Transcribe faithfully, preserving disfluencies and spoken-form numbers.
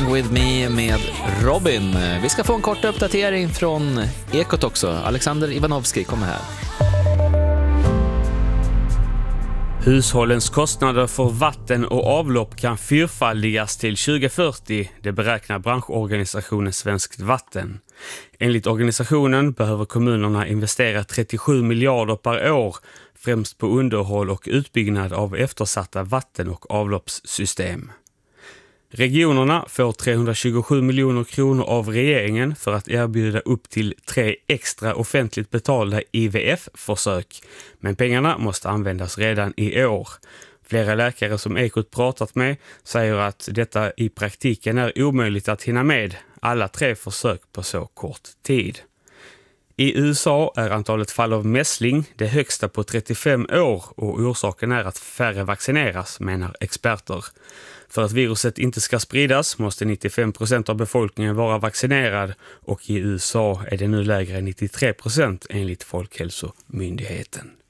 Hang With Me med Robin. Vi ska få en kort uppdatering från Ekot också. Alexander Ivanovski kommer här. Hushållens kostnader för vatten och avlopp kan fyrfaldigas till tjugo fyrtio, det beräknar branschorganisationen Svenskt Vatten. Enligt organisationen behöver kommunerna investera trettiosju miljarder per år, främst på underhåll och utbyggnad av eftersatta vatten- och avloppssystem. Regionerna får trehundratjugosju miljoner kronor av regeringen för att erbjuda upp till tre extra offentligt betalda I V F-försök, men pengarna måste användas redan i år. Flera läkare som Ekot pratat med säger att detta i praktiken är omöjligt att hinna med alla tre försök på så kort tid. I U S A är antalet fall av mässling det högsta på trettiofem år och orsaken är att färre vaccineras, menar experter. För att viruset inte ska spridas måste nittiofem procent av befolkningen vara vaccinerad och i U S A är det nu lägre än nittiotre procent enligt Folkhälsomyndigheten.